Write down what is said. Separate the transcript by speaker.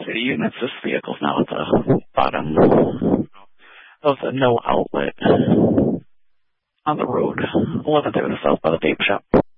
Speaker 1: city units. This vehicle's now at the bottom of the no outlet on the road. 11th Avenue South by the vape shop.